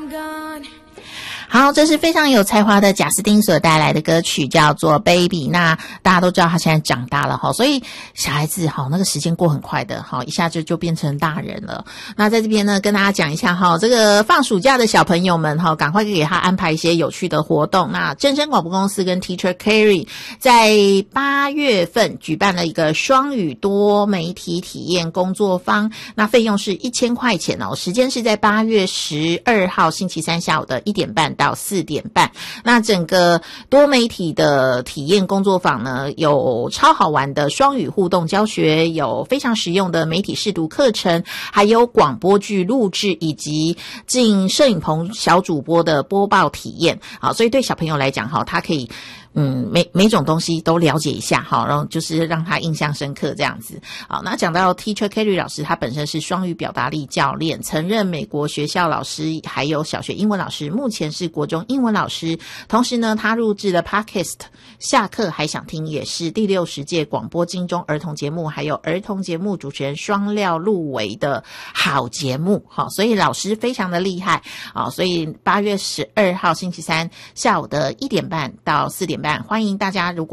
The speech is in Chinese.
好，这是非常有才华的贾斯汀所带来的歌曲，叫做 Baby。 那大家都知道他现在长大了，所以小孩子那个时间过很快的，一下就变成大人了。那在这边呢，跟大家讲一下这个放暑假的小朋友们赶快给他安排一些有趣的活动。那正声广播公司跟 Teacher Carry 在8月份举办了一个双语多媒体体验工作坊，那费用是1000块钱时间是在8月12号星期三下午的1点半到4点半。那整个多媒体的体验工作坊呢，有超好玩的双语互动教学，有非常实用的媒体识读课程，还有广播剧录制以及进摄影棚小主播的播报体验。好，所以对小朋友来讲他可以每种东西都了解一下然后就是让他印象深刻这样子。好，那讲到 Teacher Carry 老师，他本身是双语表达力教练，曾任美国学校老师，还有小学英文老师，目前是国中英文老师。同时呢，他录制了 Podcast 下课还想听，也是第60届广播金钟儿童节目还有儿童节目主持人双料入围的好节目。好，所以老师非常的厉害。好，所以8月12号星期三下午的1点半到4点半，欢迎大家如果